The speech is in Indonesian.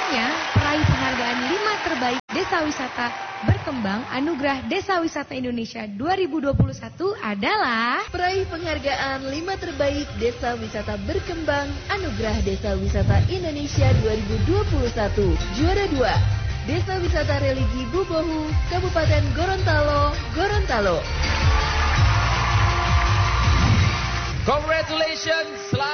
Selanjutnya, peraih penghargaan 5 terbaik Desa Wisata Berkembang Anugerah Desa Wisata Indonesia 2021 adalah peraih penghargaan 5 terbaik Desa Wisata Berkembang Anugerah Desa Wisata Indonesia 2021. Juara 2, Desa Wisata Religi Bubohu, Kabupaten Gorontalo, Gorontalo. Congratulations.